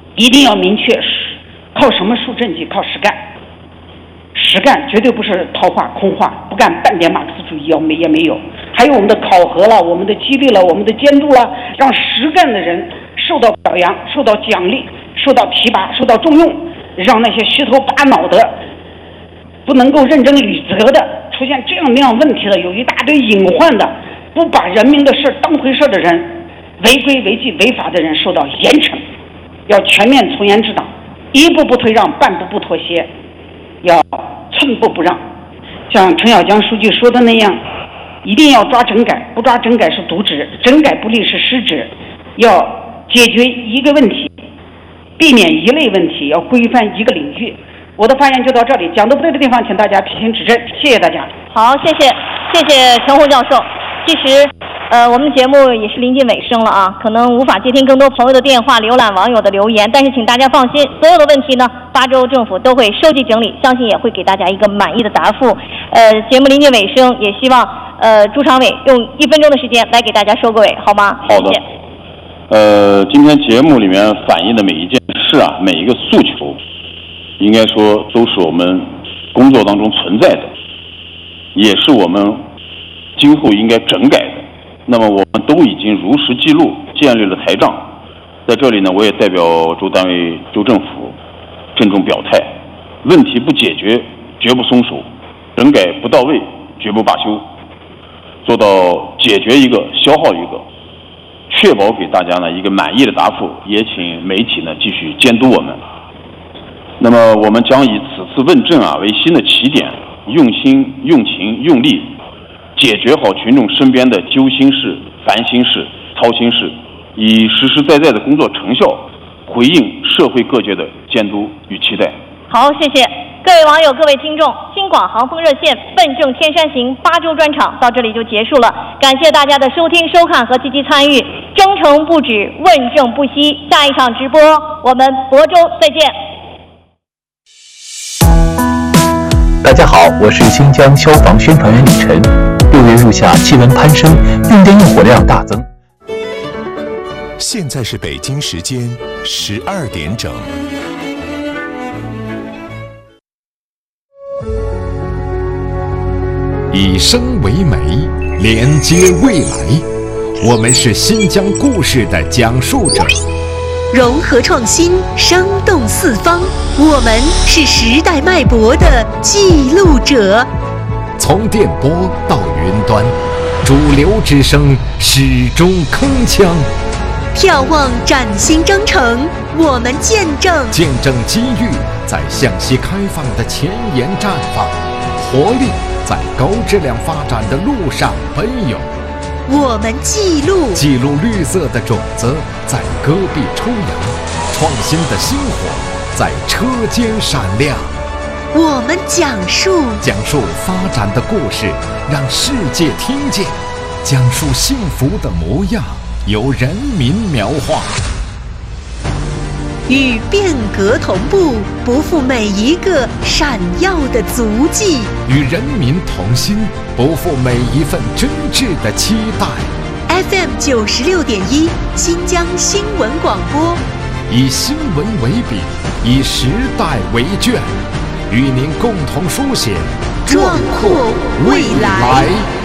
一定要明确靠什么树政绩，靠实干。实干绝对不是套话空话，不干半点马克思主义也没有。还有我们的考核了，我们的激励了，我们的监督了，让实干的人受到表扬，受到奖励，受到提拔，受到重用，让那些虚头巴脑的不能够认真履责的，出现这样那样问题的，有一大堆隐患的，不把人民的事当回事的人，违规违纪违法的人受到严惩。要全面从严治党，一步不退让，半步不妥协，要寸步不让。像陈小江书记说的那样，一定要抓整改，不抓整改是渎职，整改不力是失职。要解决一个问题，避免一类问题，要规范一个领域。我的发言就到这里，讲的不对的地方请大家批评指正，谢谢大家。 好，谢谢陈红教授。其实我们节目也是临近尾声了啊，可能无法接听更多朋友的电话，浏览网友的留言，但是请大家放心，所有的问题呢，巴州政府都会收集整理，相信也会给大家一个满意的答复。节目临近尾声，也希望朱常委用1分钟的时间来给大家收个尾，好吗？ 好的。 谢谢。 今天节目里面反映的每一件事啊，每一个诉求，应该说都是我们工作当中存在的，也是我们今后应该整改的。那么我们都已经如实记录，建立了台账。在这里呢，我也代表州单位、州政府郑重表态：问题不解决，绝不松手；整改不到位，绝不罢休。做到解决一个，消耗一个，确保给大家呢一个满意的答复。也请媒体呢继续监督我们。那么我们将以此次问政啊为新的起点，用心、用情、用力，解决好群众身边的揪心事、烦心事、操心事，以实实在在的工作成效回应社会各界的监督与期待。 好，谢谢各位网友、各位听众，京广航风热线问政天山行巴州专场到这里就结束了，感谢大家的收听、收看和积极参与，征程不止，问政不息。下一场直播我们亳州再见。 大家好，我是新疆消防宣传员李晨。6月入夏，气温攀升，用电用火量大增。 现在是北京时间12点整。以声为媒，连接未来。我们是新疆故事的讲述者， 融合创新，生动四方。我们是时代脉搏的记录者。 从电波到云端，主流之声始终铿锵。 眺望崭新征程，我们见证机遇在向西开放的前沿绽放，活力在高质量发展的路上奔涌。 我们记录绿色的种子在戈壁抽芽，创新的星火在车间闪亮。 我们讲述发展的故事，让世界听见；讲述幸福的模样，由人民描画。 与变革同步，不负每一个闪耀的足迹； 与人民同心，不负每一份真挚的期待。 FM 96.1，新疆新闻广播， 以新闻为笔，以时代为卷，与您共同书写壮阔未来。